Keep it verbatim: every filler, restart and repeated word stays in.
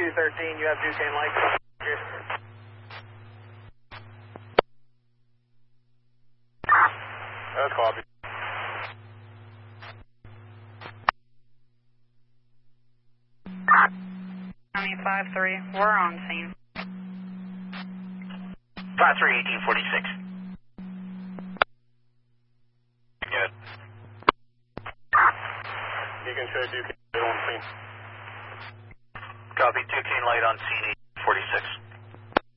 two thirteen, you have Duquesne Lake. That's copy. five three, we're on scene. five three, eighteen forty-six. Good. You can show Duquesne on scene. Copy, Duquesne Light on scene, eighteen forty-six.